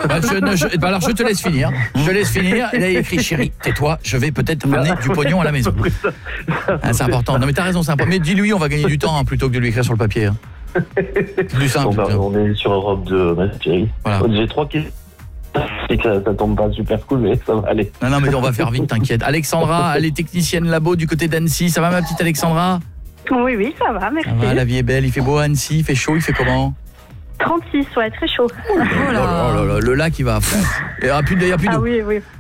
Alors je te laisse finir. Je te laisse finir. Et là, il écrit chérie, tais-toi, je vais peut-être ramener du pognon à la maison. C'est important. Non mais t'as raison, c'est important. Mais dis-lui, on va gagner du temps plutôt que de lui écrire sur le papier. C'est plus simple. On est sur Europe 2, ma chérie. Voilà. J'ai 3 questions. C'est que ça tombe pas super cool, mais ça va aller. Non, mais on va faire vite, t'inquiète. Alexandra, elle est technicienne labo du côté d'Annecy. Ça va, ma petite Alexandra? Oui, ça va, merci. Ça va, la vie est belle. Il fait beau à Annecy, il fait chaud, il fait comment? 36, ouais, très chaud. Oh là, le lac, il va. Il n'y a plus d'eau. Ah oui.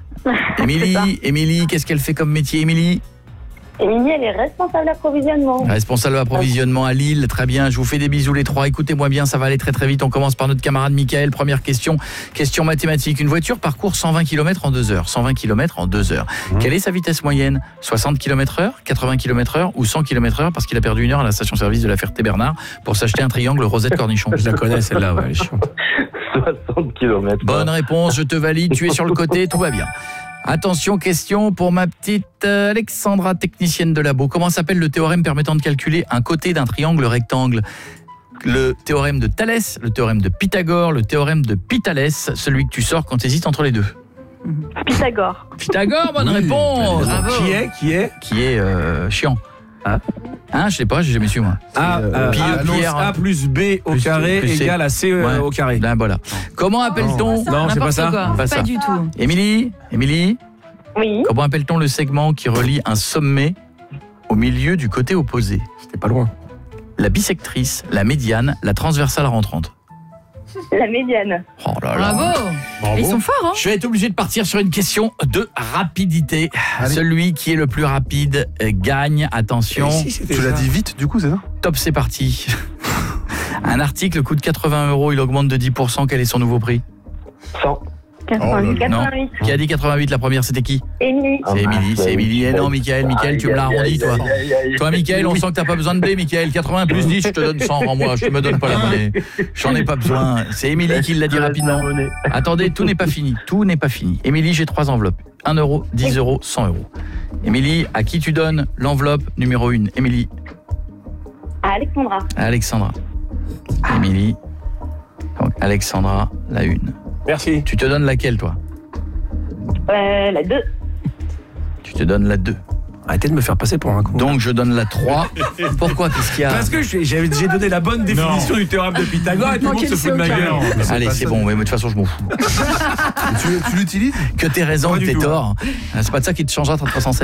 Émilie, qu'est-ce qu'elle fait comme métier, Émilie? Émilie, elle est responsable d'approvisionnement. Responsable d'approvisionnement à Lille, très bien. Je vous fais des bisous les trois. Écoutez-moi bien, ça va aller très très vite. On commence par notre camarade Mickaël. Première question, question mathématique. Une voiture parcourt 120 km en 2 heures. 120 km en 2 heures. Quelle est sa vitesse moyenne? 60 km/h, 80 km/h ou 100 km/h parce qu'il a perdu 1 heure à la station-service de la Ferté-Bernard pour s'acheter un triangle rosette cornichon. Je la connais celle-là, ouais, elle est chiante. 60 km. Bonne réponse, je te valide. Tu es sur le côté, tout va bien. Attention, question pour ma petite Alexandra, technicienne de labo. Comment s'appelle le théorème permettant de calculer un côté d'un triangle rectangle? Le théorème de Thalès, le théorème de Pythagore, le théorème de Pythalès, celui que tu sors quand tu hésites entre les deux. Pythagore. Pythagore, bonne réponse. Bravo. Qui est chiant. Hein, je sais pas, j'ai jamais su moi. A plus B au carré égale à C au carré. Là, voilà. Comment appelle-t-on? Non, c'est pas ça. Pas du tout. Émilie, Oui. comment appelle-t-on le segment qui relie un sommet au milieu du côté opposé? C'était pas loin. La bisectrice, la médiane, la transversale rentrante. La médiane. Oh là là. Bravo. Ils sont forts, hein? Je vais être obligé de partir sur une question de rapidité. Allez. Celui qui est le plus rapide gagne. Attention. Tu l'as dit vite du coup, c'est ça? Top, c'est parti. Un article coûte 80 €, il augmente de 10%. Quel est son nouveau prix? 100. 88. Non. Qui a dit 88? La première, c'était qui? Émilie. C'est Émilie, c'est Émilie. Et non, Mickaël, tu me l'as arrondi, toi. Toi, Mickaël, on sent que t'as pas besoin de blé, Mickaël. 80 plus 10, je te donne 100, rends-moi. Je te me donne pas la monnaie. J'en ai pas besoin. C'est Émilie qui l'a dit rapidement. Attendez, tout n'est pas fini. Tout n'est pas fini. Émilie, j'ai 3 enveloppes. 1 €, 10 €, 100 €. Émilie, à qui tu donnes l'enveloppe numéro 1? Émilie. À Alexandra. Alexandra. Émilie. Donc, Alexandra, la 1. Merci. Tu te donnes laquelle, toi? La 2. Tu te donnes la 2. Arrêtez de me faire passer pour un con. Donc, je donne la 3. Pourquoi? Qu'est-ce qu'il y a? Parce que j'ai donné la bonne définition du théorème de Pythagore et tout le monde se fout de ma gueule. Allez, c'est bon, mais de toute façon, je m'en fous. Tu l'utilises? Que t'aies raison ou que t'aies tort. C'est pas de ça qui te changera 316.